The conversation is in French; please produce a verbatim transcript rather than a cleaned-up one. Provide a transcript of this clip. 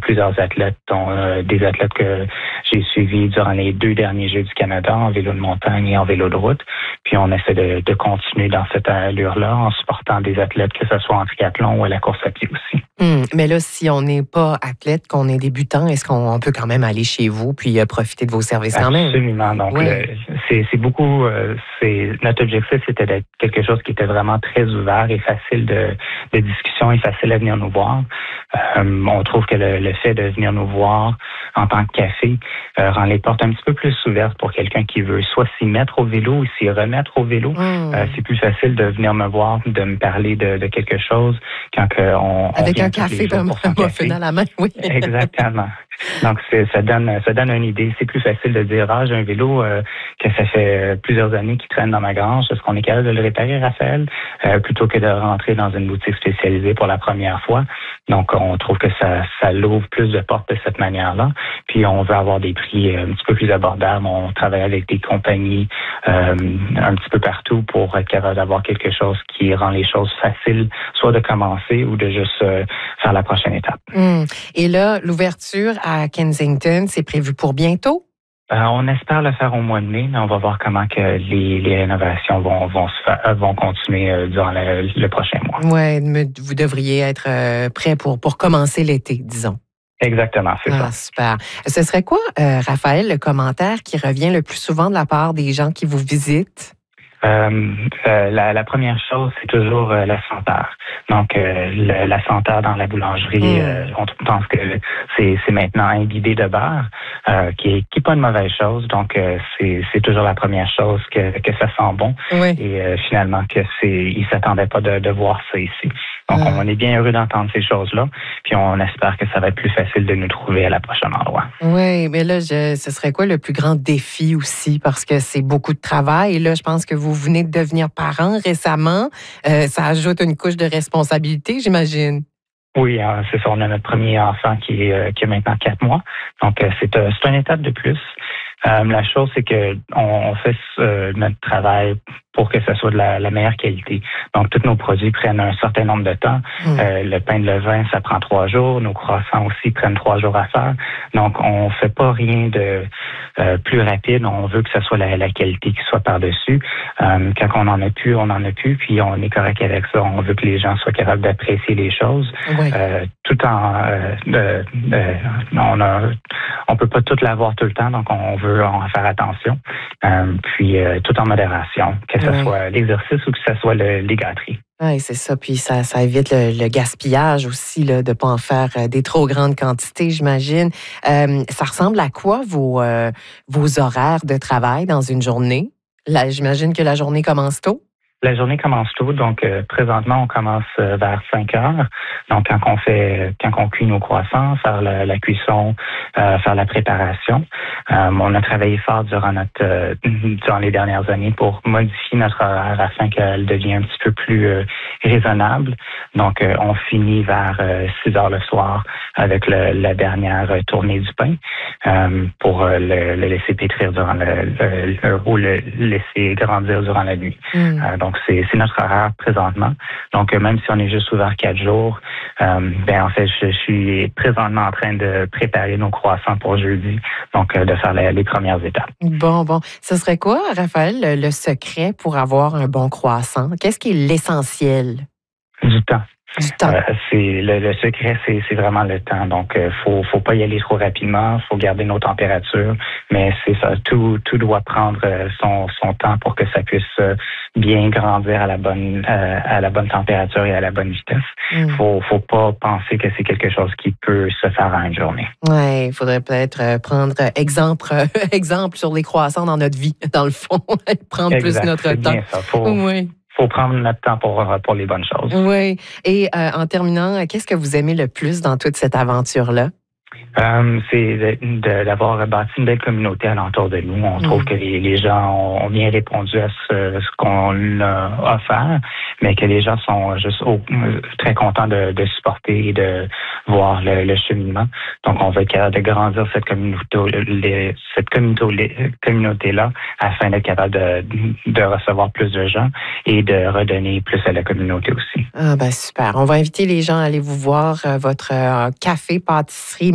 plusieurs athlètes, dont euh, des athlètes que j'ai suivis durant les deux derniers Jeux du Canada en vélo de montagne et en vélo de route. Puis on essaie de, de continuer dans cette allure-là en supportant des athlètes, que ce soit en triathlon ou à la course à pied aussi. Hum, mais là, si on n'est pas athlète, qu'on est débutant, est-ce qu'on peut quand même aller chez vous puis euh, profiter de vos services quand même? Absolument. Donc, ouais. le, c'est, c'est beaucoup. Euh, c'est notre objectif, c'était d'être quelque chose qui était vraiment très ouvert et facile de, de discussion et facile à venir nous voir. Euh, on trouve que le, le fait de venir nous voir en tant que café euh, rend les portes un petit peu plus ouvertes pour quelqu'un qui veut soit s'y mettre au vélo ou s'y remettre au vélo. Mmh. Euh, c'est plus facile de venir me voir, de me parler de, de quelque chose quand que on, avec on un café, un muffin à la main, oui. Exactement. Donc, c'est, ça donne ça donne une idée. C'est plus facile de dire, ah, j'ai un vélo euh, que ça fait plusieurs années qu'il traîne dans ma grange. Est-ce qu'on est capable de le réparer, Raphaël? Euh, plutôt que de rentrer dans une boutique spécialisée pour la première fois. Donc, on trouve que ça, ça l'ouvre plus de portes de cette manière-là. Puis, on veut avoir des prix un petit peu plus abordables. On travaille avec des compagnies euh, un petit peu partout pour être capable d'avoir quelque chose qui rend les choses faciles, soit de commencer ou de juste euh, faire la prochaine étape. Mmh. Et là, l'ouverture à Kensington, c'est prévu pour bientôt? Euh, on espère le faire au mois de mai, mais on va voir comment que les, les rénovations vont vont se faire, vont continuer euh, durant le, le prochain mois. Ouais, vous devriez être euh, prêt pour pour commencer l'été, disons. Exactement, c'est ah, ça. Super. Ce serait quoi, euh, Raphaël, le commentaire qui revient le plus souvent de la part des gens qui vous visitent? Euh, euh, la, la première chose, c'est toujours euh, la senteur. Donc, euh, le, la senteur dans la boulangerie, mmh. euh, on pense que c'est, c'est maintenant imbibé de beurre, euh, qui est qui est pas une mauvaise chose. Donc, euh, c'est, c'est toujours la première chose que, que ça sent bon. Oui. Et euh, finalement, que c'est, ils s'attendaient pas de, de voir ça ici. Donc, mmh. on est bien heureux d'entendre ces choses-là. Puis, on espère que ça va être plus facile de nous trouver à la prochaine endroit. Oui, mais là, je, ce serait quoi le plus grand défi aussi? Parce que c'est beaucoup de travail. Et là, je pense que vous venez de devenir parent récemment. Euh, ça ajoute une couche de responsabilité, j'imagine. Oui, euh, c'est ça. On a notre premier enfant qui, est, euh, qui a maintenant quatre mois. Donc, euh, c'est, euh, c'est une étape de plus. Euh, la chose, c'est que on, on fait euh, notre travail pour que ce soit de la, la meilleure qualité. Donc, tous nos produits prennent un certain nombre de temps. Mmh. Euh, le pain de levain, ça prend trois jours. Nos croissants aussi prennent trois jours à faire. Donc, on fait pas rien de euh, plus rapide. On veut que ce soit la, la qualité qui soit par-dessus. Euh, quand on en a plus, on en a plus. Puis, on est correct avec ça. On veut que les gens soient capables d'apprécier les choses. Oui. Euh, tout en... Euh, euh, euh, on a, on peut pas tout l'avoir tout le temps. Donc, on veut en faire attention. Euh, puis, euh, tout en modération. Que ce oui. soit l'exercice ou que ce soit le, les gâteries. Oui, c'est ça. Puis ça, ça évite le, le gaspillage aussi, là, de ne pas en faire des trop grandes quantités, j'imagine. Euh, ça ressemble à quoi vos, euh, vos horaires de travail dans une journée? Là, j'imagine que la journée commence tôt? La journée commence tôt, donc euh, présentement on commence euh, vers cinq heures. Donc quand on fait, quand on cuit nos croissants, faire la, la cuisson, euh, faire la préparation. Euh, on a travaillé fort durant notre euh, durant les dernières années pour modifier notre horaire afin qu'elle devienne un petit peu plus euh, raisonnable. Donc euh, on finit vers euh, six heures le soir avec le, la dernière tournée du pain euh, pour euh, le, le laisser pétrir durant le, le, le ou le laisser grandir durant la nuit. Mm. Euh, donc c'est, c'est notre horaire présentement. Donc euh, même si on est juste ouvert quatre jours, euh, ben en fait je, je suis présentement en train de préparer nos croissants pour jeudi. Donc euh, de faire les, les premières étapes. Bon bon, ce serait quoi, Raphaël, le, le secret pour avoir un bon croissant? Qu'est-ce qui est l'essentiel? Du temps. Du temps. Euh, c'est le, le secret, c'est, c'est vraiment le temps. Donc, euh, faut, faut pas y aller trop rapidement. Faut garder nos températures, mais c'est ça. Tout, tout doit prendre euh, son, son temps pour que ça puisse euh, bien grandir à la bonne, euh, à la bonne température et à la bonne vitesse. Mm. Faut, faut pas penser que c'est quelque chose qui peut se faire en une journée. Ouais, il faudrait peut-être euh, prendre exemple, euh, exemple sur les croissants dans notre vie, dans le fond, prendre exact, plus notre c'est temps. Bien ça. Faut, oui. faut prendre notre temps pour, pour les bonnes choses. Oui. Et euh, en terminant, qu'est-ce que vous aimez le plus dans toute cette aventure-là? Euh, c'est de, de, d'avoir bâti une belle communauté alentour de nous. On mmh. trouve que les, les gens ont bien répondu à ce, ce qu'on a offert, mais que les gens sont juste au, très contents de, de supporter et de voir le, le cheminement. Donc, on va être capable de grandir cette communauté, les, cette communauté, communauté-là afin d'être capable de, de recevoir plus de gens et de redonner plus à la communauté aussi. Ah ben super. On va inviter les gens à aller vous voir, euh, votre euh, café pâtisserie